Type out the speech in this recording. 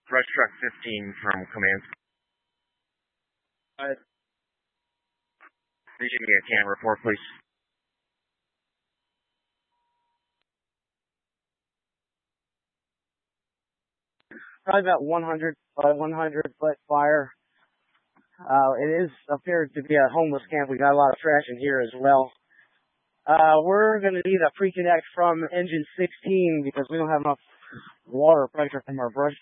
Brush Truck 15 from Command. They should get a can report, please. Probably about 100 foot fire. It appears to be a homeless camp. We got a lot of trash in here as well. We're going to need a pre-connect from engine 16 because we don't have enough water pressure from our brush